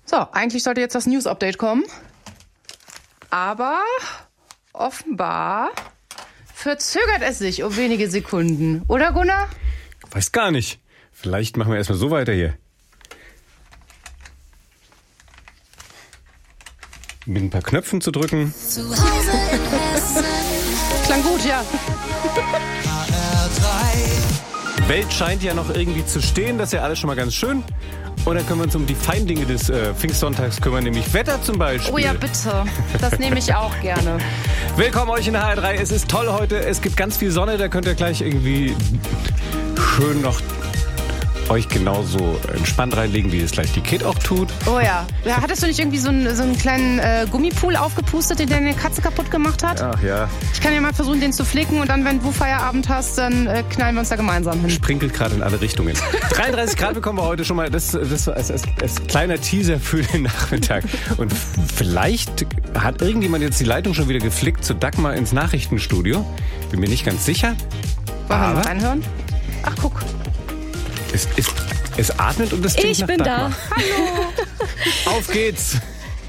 So, eigentlich sollte jetzt das News-Update kommen. Aber offenbar verzögert es sich um wenige Sekunden. Oder, Gunnar? Weiß gar nicht. Vielleicht machen wir erstmal so weiter hier. Mit ein paar Knöpfen zu drücken. Klang gut, ja. Welt scheint ja noch irgendwie zu stehen, das ist ja alles schon mal ganz schön. Und dann können wir uns um die Feindinge des Pfingstsonntags kümmern, nämlich Wetter zum Beispiel. Oh ja, bitte. Das nehme ich auch gerne. Willkommen euch in der HR3. Es ist toll heute. Es gibt ganz viel Sonne. Da könnt ihr gleich irgendwie schön noch euch genauso entspannt reinlegen, wie es gleich die Kid auch tut. Oh ja. Hattest du nicht irgendwie so einen kleinen Gummipool aufgepustet, den deine Katze kaputt gemacht hat? Ach ja. Ich kann ja mal versuchen, den zu flicken und dann, wenn du Feierabend hast, dann knallen wir uns da gemeinsam hin. Sprinkelt gerade in alle Richtungen. 33 Grad bekommen wir heute schon mal. Das als kleiner Teaser für den Nachmittag. Und vielleicht hat irgendjemand jetzt die Leitung schon wieder geflickt zu Dagmar ins Nachrichtenstudio. Bin mir nicht ganz sicher. Wollen wir mal reinhören? Ach, guck. Es atmet und es klingt Ich nach bin Dagmar. da. Hallo. Auf geht's.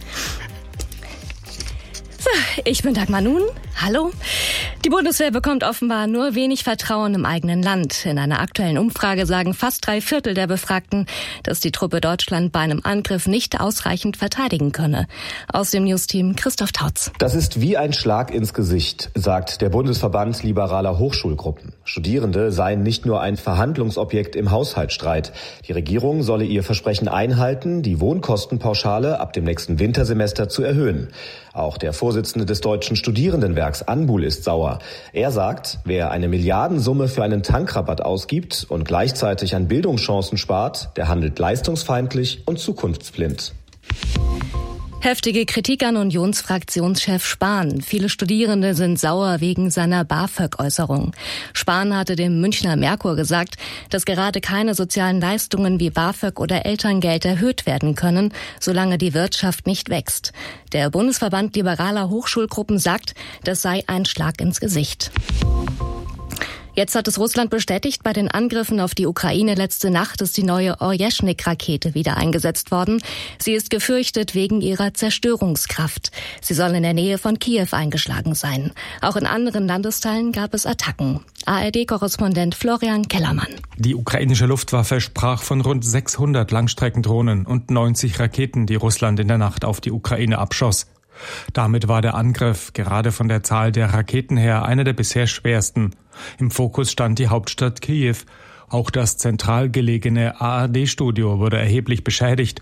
So, ich bin Dagmar Nun. Hallo. Die Bundeswehr bekommt offenbar nur wenig Vertrauen im eigenen Land. In einer aktuellen Umfrage sagen fast 3/4 der Befragten, dass die Truppe Deutschland bei einem Angriff nicht ausreichend verteidigen könne. Aus dem Newsteam Christoph Tautz. Das ist wie ein Schlag ins Gesicht, sagt der Bundesverband liberaler Hochschulgruppen. Studierende seien nicht nur ein Verhandlungsobjekt im Haushaltsstreit. Die Regierung solle ihr Versprechen einhalten, die Wohnkostenpauschale ab dem nächsten Wintersemester zu erhöhen. Auch der Vorsitzende des Deutschen Studierendenwerks Anbul ist sauer. Er sagt, wer eine Milliardensumme für einen Tankrabatt ausgibt und gleichzeitig an Bildungschancen spart, der handelt leistungsfeindlich und zukunftsblind. Heftige Kritik an Unionsfraktionschef Spahn. Viele Studierende sind sauer wegen seiner BAföG-Äußerung. Spahn hatte dem Münchner Merkur gesagt, dass gerade keine sozialen Leistungen wie BAföG oder Elterngeld erhöht werden können, solange die Wirtschaft nicht wächst. Der Bundesverband liberaler Hochschulgruppen sagt, das sei ein Schlag ins Gesicht. Jetzt hat es Russland bestätigt, bei den Angriffen auf die Ukraine letzte Nacht ist die neue Orjeschnik-Rakete wieder eingesetzt worden. Sie ist gefürchtet wegen ihrer Zerstörungskraft. Sie soll in der Nähe von Kiew eingeschlagen sein. Auch in anderen Landesteilen gab es Attacken. ARD-Korrespondent Florian Kellermann. Die ukrainische Luftwaffe sprach von rund 600 Langstreckendrohnen und 90 Raketen, die Russland in der Nacht auf die Ukraine abschoss. Damit war der Angriff, gerade von der Zahl der Raketen her, einer der bisher schwersten. Im Fokus stand die Hauptstadt Kiew. Auch das zentral gelegene ARD-Studio wurde erheblich beschädigt.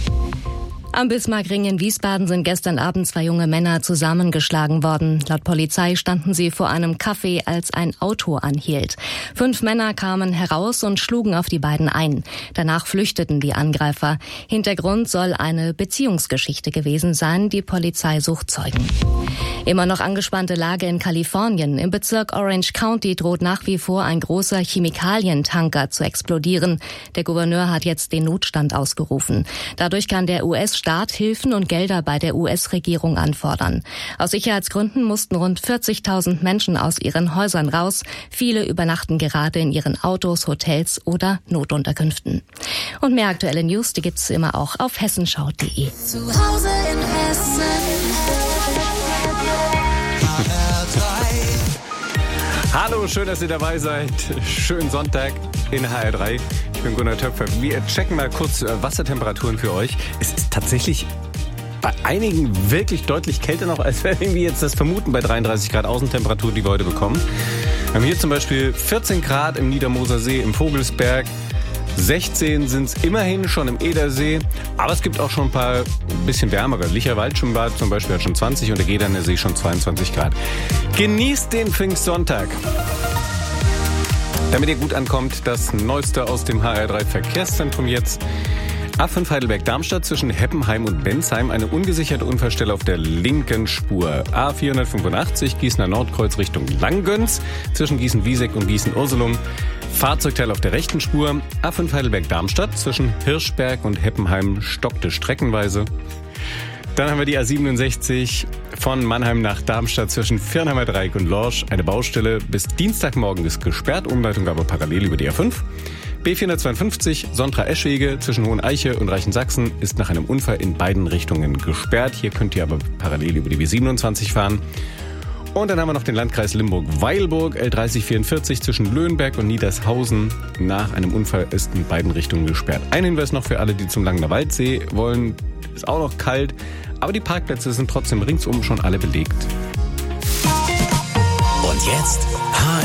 Am Bismarckring in Wiesbaden sind gestern Abend 2 junge Männer zusammengeschlagen worden. Laut Polizei standen sie vor einem Café, als ein Auto anhielt. 5 Männer kamen heraus und schlugen auf die beiden ein. Danach flüchteten die Angreifer. Hintergrund soll eine Beziehungsgeschichte gewesen sein. Die Polizei sucht Zeugen. Immer noch angespannte Lage in Kalifornien. Im Bezirk Orange County droht nach wie vor ein großer Chemikalientanker zu explodieren. Der Gouverneur hat jetzt den Notstand ausgerufen. Dadurch kann der US-Staat Hilfen und Gelder bei der US-Regierung anfordern. Aus Sicherheitsgründen mussten rund 40.000 Menschen aus ihren Häusern raus. Viele übernachten gerade in ihren Autos, Hotels oder Notunterkünften. Und mehr aktuelle News, die gibt's immer auch auf hessenschau.de. Zu Hause in Hessen. Hallo, schön, dass ihr dabei seid. Schönen Sonntag in HR3. Ich bin Gunnar Töpfer. Wir checken mal kurz Wassertemperaturen für euch. Es ist tatsächlich bei einigen wirklich deutlich kälter noch, als wir irgendwie jetzt das vermuten bei 33 Grad Außentemperatur, die wir heute bekommen. Wir haben hier zum Beispiel 14 Grad im Niedermoser See, im Vogelsberg. 16 sind es immerhin schon im Edersee, aber es gibt auch schon ein paar bisschen wärmere. Licherwaldschwimmbad zum Beispiel hat schon 20 und der Gederner See schon 22 Grad. Genießt den Pfingstsonntag. Damit ihr gut ankommt, das Neueste aus dem HR3 Verkehrszentrum jetzt. A5 Heidelberg-Darmstadt zwischen Heppenheim und Bensheim eine ungesicherte Unfallstelle auf der linken Spur. A485 Gießener Nordkreuz Richtung Langgöns zwischen Gießen-Wieseck und Gießen-Ursulum. Fahrzeugteil auf der rechten Spur. A5 Heidelberg-Darmstadt zwischen Hirschberg und Heppenheim stockte streckenweise. Dann haben wir die A67 von Mannheim nach Darmstadt zwischen Viernheimer Dreieck und Lorsch. Eine Baustelle bis Dienstagmorgen ist gesperrt, Umleitung aber parallel über die A5. B452 Sontra-Eschwege zwischen Hoheneiche und Reichensaxen ist nach einem Unfall in beiden Richtungen gesperrt. Hier könnt ihr aber parallel über die B27 fahren. Und dann haben wir noch den Landkreis Limburg-Weilburg, L3044 zwischen Löhnberg und Niedershausen. Nach einem Unfall ist in beiden Richtungen gesperrt. Ein Hinweis noch für alle, die zum Langener Waldsee wollen. Ist auch noch kalt, aber die Parkplätze sind trotzdem ringsum schon alle belegt. Und jetzt